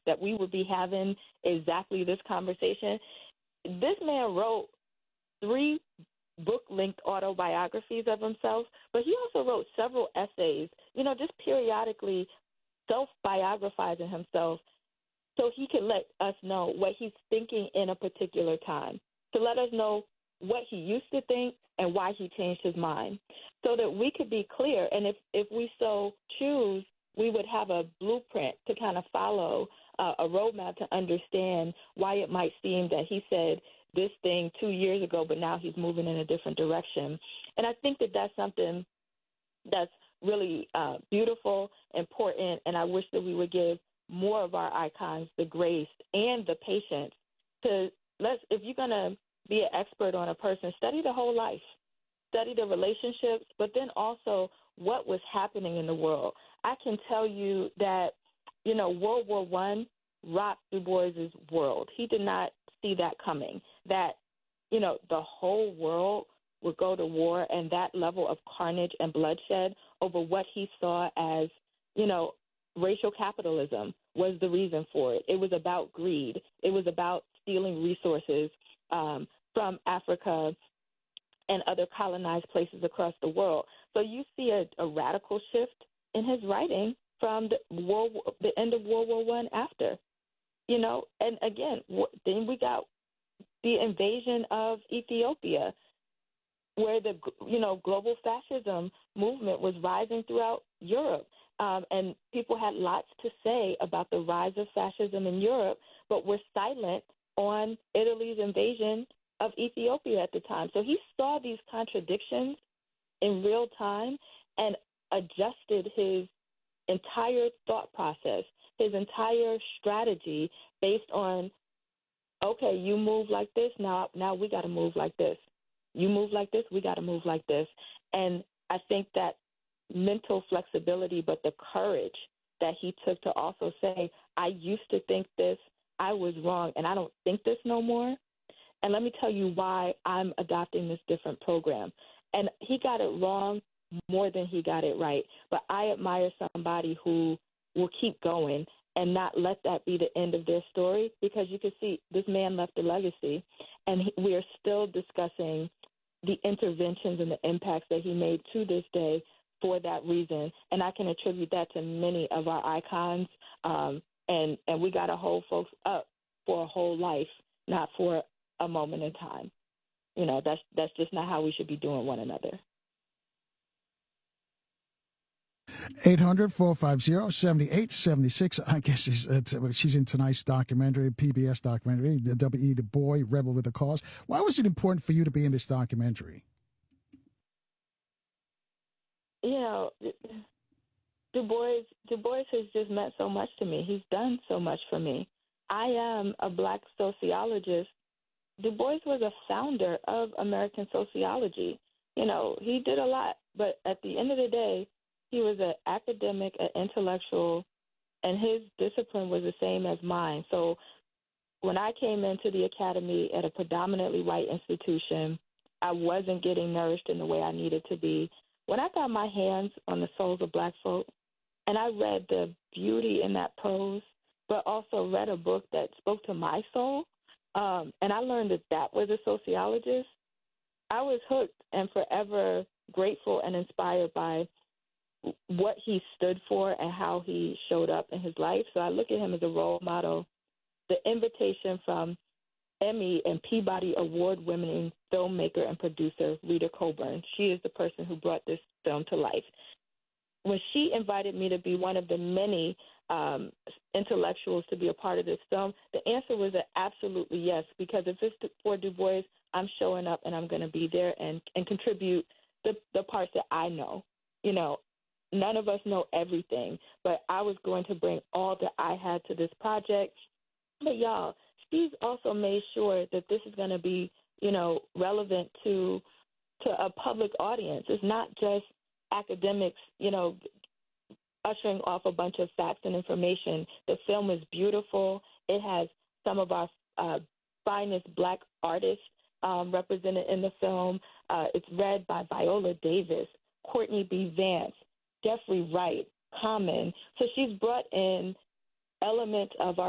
that we would be having exactly this conversation. This man wrote 3 book-length autobiographies of himself, but he also wrote several essays, just periodically self-biographizing himself so he could let us know what he's thinking in a particular time, to let us know what he used to think and why he changed his mind, so that we could be clear. And if we so choose, we would have a blueprint to kind of follow, a roadmap to understand why it might seem that he said this thing 2 years ago, but now he's moving in a different direction. And I think that that's something that's really beautiful, important, and I wish that we would give more of our icons the grace and the patience to if you're going to be an expert on a person, study the whole life, study the relationships, but then also what was happening in the world. I can tell you that, World War I rocked Du Bois's world. He did not see that coming, that, the whole world would go to war, and that level of carnage and bloodshed over what he saw as, racial capitalism was the reason for it. It was about greed. It was about stealing resources from Africa and other colonized places across the world. So you see a radical shift in his writing from the end of World War I after, and again, then we got the invasion of Ethiopia, where the, global fascism movement was rising throughout Europe. And people had lots to say about the rise of fascism in Europe, but were silent on Italy's invasion of Ethiopia at the time. So he saw these contradictions in real time and adjusted his entire thought process, his entire strategy based on, okay, you move like this, now we got to move like this. You move like this, we got to move like this. And I think that mental flexibility, but the courage that he took to also say, I used to think this, I was wrong, and I don't think this no more. And let me tell you why I'm adopting this different program. And he got it wrong more than he got it right. But I admire somebody who will keep going and not let that be the end of their story, because you can see this man left a legacy, and we are still discussing the interventions and the impacts that he made to this day for that reason. And I can attribute that to many of our icons, and we got to hold folks up for a whole life, not for a moment in time. That's just not how we should be doing one another. 800-450-7876. I guess she's in tonight's documentary, PBS documentary, the W.E. Du Bois, Rebel with a Cause. Why was it important for you to be in this documentary? Du Bois has just meant so much to me. He's done so much for me. I am a Black sociologist. Du Bois was a founder of American sociology. He did a lot, but at the end of the day, he was an academic, an intellectual, and his discipline was the same as mine. So when I came into the academy at a predominantly white institution, I wasn't getting nourished in the way I needed to be. When I got my hands on the souls of Black folk, and I read the beauty in that prose, but also read a book that spoke to my soul, and I learned that was a sociologist, I was hooked and forever grateful and inspired by what he stood for and how he showed up in his life. So I look at him as a role model. The invitation from Emmy and Peabody Award-winning filmmaker and producer Rita Coburn, she is the person who brought this film to life. When she invited me to be one of the many intellectuals to be a part of this film, the answer was an absolutely yes, because if it's for Du Bois, I'm showing up and I'm going to be there and contribute the parts that I know. None of us know everything, but I was going to bring all that I had to this project. But, y'all, she's also made sure that this is going to be, relevant to a public audience. It's not just academics, ushering off a bunch of facts and information. The film is beautiful. It has some of our finest Black artists represented in the film. It's read by Viola Davis, Courtney B. Vance, Jeffrey Wright, Common. So she's brought in elements of our